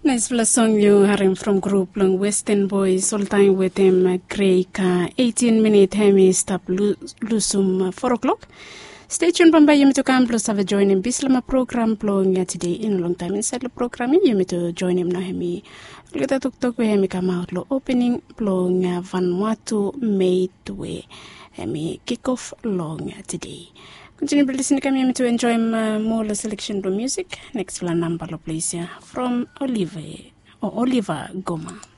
Nice little song you hearing from group long Western Boys all time with them Grey ka 18-minute hemi stop lusum 4 o'clock. Stay tuned Bamba you to come plus have a join in Bislama program blowing today in a long time inside the program you to join him now hemi. Look at tok we hemi come out lo opening blowing Vanuatu made way hemi kick off long today. Continue to listen to enjoy more selection of music. Next one number of place from Oliver Goma.